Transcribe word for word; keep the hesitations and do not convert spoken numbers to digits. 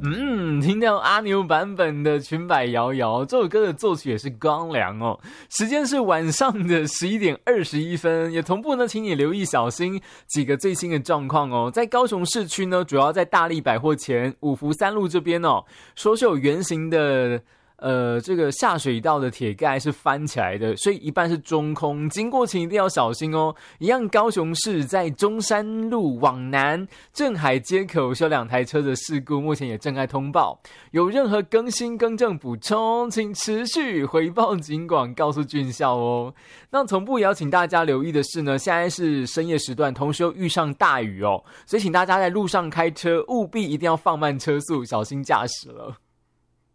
嗯，听到阿牛版本的裙摆摇摇，这首歌的作曲也是光良哦。时间是晚上的十一点二十一分，也同步呢，请你留意小心几个最新的状况哦。在高雄市区呢，主要在大利百货前五福三路这边哦，说是有圆形的。呃，这个下水道的铁盖是翻起来的，所以一半是中空，经过请一定要小心哦。一样，高雄市在中山路往南镇海街口有两台车的事故，目前也正在通报。有任何更新、更正、补充，请持续回报警广，告诉军校哦。那同步也要请大家留意的是呢，现在是深夜时段，同时又遇上大雨哦，所以请大家在路上开车务必一定要放慢车速，小心驾驶了。